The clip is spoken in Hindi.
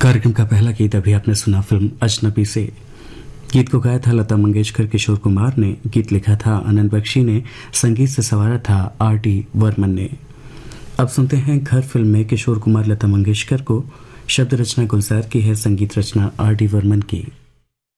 कार्यक्रम का पहला गीत अभी आपने सुना फिल्म अजनबी से। गीत को गाया था लता मंगेशकर, किशोर कुमार ने गीत लिखा था, आनंद बख्शी ने संगीत से संवारा था R.D. वर्मन ने। अब सुनते हैं घर फिल्म में किशोर कुमार लता मंगेशकर को, शब्द रचना गुलजार की है, संगीत रचना R.D. वर्मन की।